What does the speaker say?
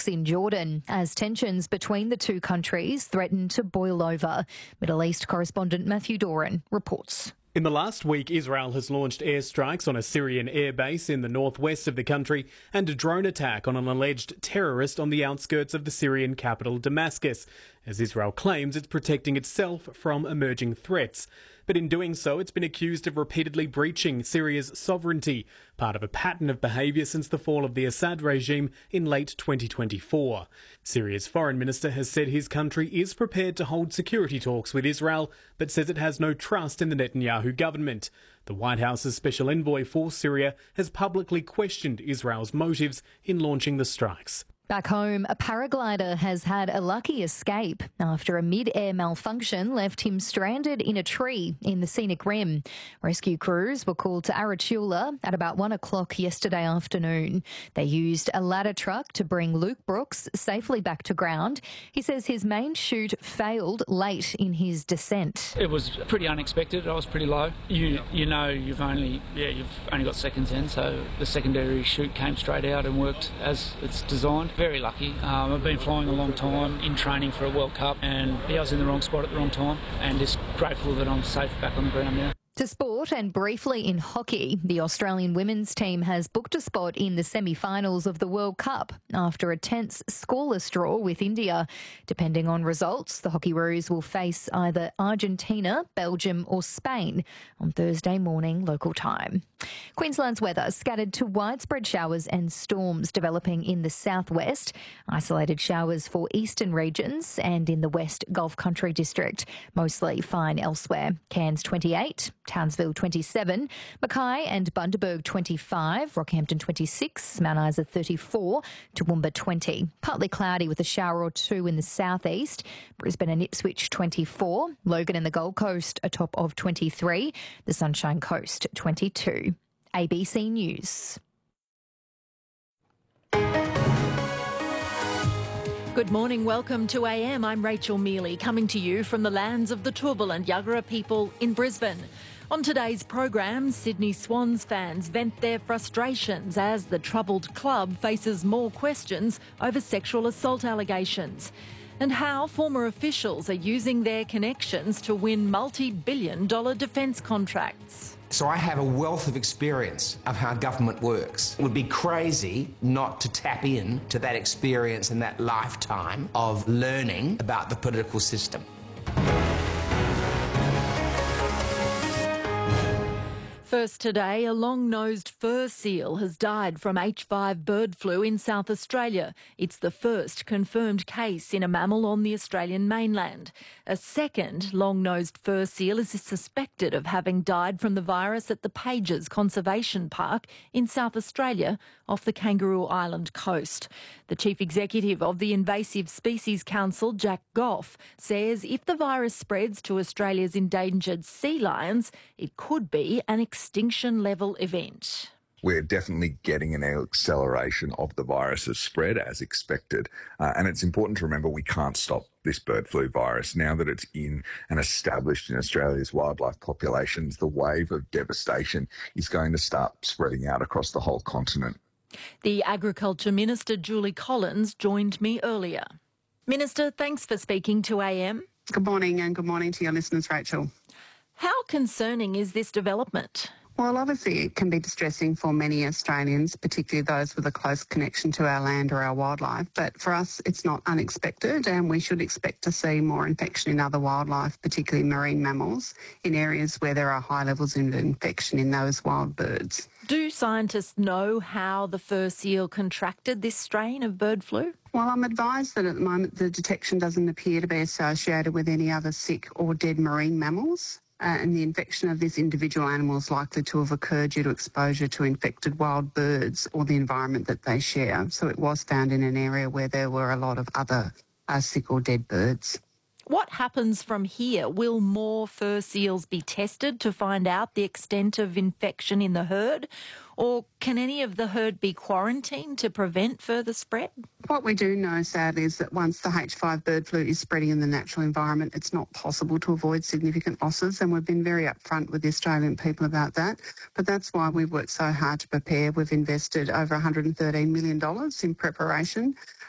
talks in Jordan as tensions between the two countries threaten to boil over. Middle East correspondent Matthew Doran reports. In the last week, Israel has launched airstrikes on a Syrian airbase in the northwest of the country and a drone attack on an alleged terrorist on the outskirts of the Syrian capital, Damascus, as Israel claims it's protecting itself from emerging threats. But in doing so, it's been accused of repeatedly breaching Syria's sovereignty, part of a pattern of behaviour since the fall of the Assad regime in late 2024. Syria's foreign minister has said his country is prepared to hold security talks with Israel, but says it has no trust in the Netanyahu government. The White House's special envoy for Syria has publicly questioned Israel's motives in launching the strikes. Back home, a paraglider has had a lucky escape after a mid-air malfunction left him stranded in a tree in the scenic rim. Rescue crews were called to Arachula at about 1 o'clock yesterday afternoon. They used a ladder truck to bring Luke Brooks safely back to ground. He says his main chute failed late in his descent. It was pretty unexpected. I was pretty low. You know you've only got seconds in, so the secondary chute came straight out and worked as it's designed. Very lucky. I've been flying a long time in training for a World Cup, and I was in the wrong spot at the wrong time, and just grateful that I'm safe back on the ground now. To sport and briefly in hockey, the Australian women's team has booked a spot in the semi-finals of the World Cup after a tense scoreless draw with India. Depending on results, the Hockeyroos will face either Argentina, Belgium or Spain on Thursday morning local time. Queensland's weather scattered to widespread showers and storms developing in the southwest. Isolated showers for eastern regions and in the West Gulf Country district. Mostly fine elsewhere. Cairns 28. Townsville 27, Mackay and Bundaberg 25, Rockhampton 26, Mount Isa 34, Toowoomba 20. Partly cloudy with a shower or two in the southeast. Brisbane and Ipswich 24, Logan and the Gold Coast a top of 23, the Sunshine Coast 22. ABC News. Good morning, welcome to AM. I'm Rachel Mealy, coming to you from the lands of the Turrbal and Yagara people in Brisbane. On today's program, Sydney Swans fans vent their frustrations as the troubled club faces more questions over sexual assault allegations. And how former officials are using their connections to win multi-billion-dollar defence contracts. So I have a wealth of experience of how government works. It would be crazy not to tap in to that experience and that lifetime of learning about the political system. First today, a long-nosed fur seal has died from H5 bird flu in South Australia. It's the first confirmed case in a mammal on the Australian mainland. A second long-nosed fur seal is suspected of having died from the virus at the Pages Conservation Park in South Australia off the Kangaroo Island coast. The Chief Executive of the Invasive Species Council, Jack Goff, says if the virus spreads to Australia's endangered sea lions, it could be an extinction-level event. We're definitely getting an acceleration of the virus's spread as expected. And it's important to remember we can't stop this bird flu virus. Now that it's in and established in Australia's wildlife populations, the wave of devastation is going to start spreading out across the whole continent. The Agriculture Minister, Julie Collins, joined me earlier. Minister, thanks for speaking to AM. Good morning, and good morning to your listeners, Rachel. How concerning is this development? Well, obviously it can be distressing for many Australians, particularly those with a close connection to our land or our wildlife. But for us, it's not unexpected, and we should expect to see more infection in other wildlife, particularly marine mammals, in areas where there are high levels of infection in those wild birds. Do scientists know how the fur seal contracted this strain of bird flu? Well, I'm advised that at the moment the detection doesn't appear to be associated with any other sick or dead marine mammals. And the infection of this individual animal is likely to have occurred due to exposure to infected wild birds or the environment that they share. So it was found in an area where there were a lot of other sick or dead birds. What happens from here? Will more fur seals be tested to find out the extent of infection in the herd? Or can any of the herd be quarantined to prevent further spread? What we do know, sadly, is that once the H5 bird flu is spreading in the natural environment, it's not possible to avoid significant losses, and we've been very upfront with the Australian people about that. But that's why we've worked so hard to prepare. We've invested over $113 million in preparation,